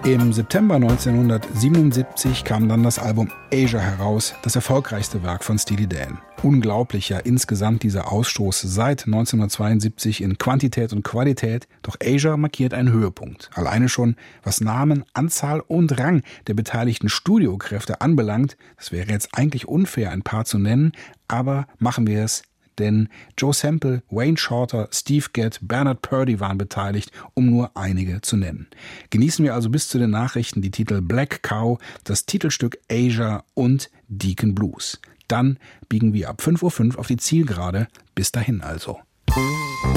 Im September 1977 kam dann das Album Asia heraus, das erfolgreichste Werk von Steely Dan. Unglaublich ja insgesamt dieser Ausstoß seit 1972 in Quantität und Qualität, doch Asia markiert einen Höhepunkt. Alleine schon, was Namen, Anzahl und Rang der beteiligten Studiokräfte anbelangt, das wäre jetzt eigentlich unfair, ein paar zu nennen, aber machen wir es. Denn Joe Sample, Wayne Shorter, Steve Gadd, Bernard Purdie waren beteiligt, um nur einige zu nennen. Genießen wir also bis zu den Nachrichten die Titel Black Cow, das Titelstück Asia und Deacon Blues. Dann biegen wir ab 5:05 Uhr auf die Zielgerade. Bis dahin also.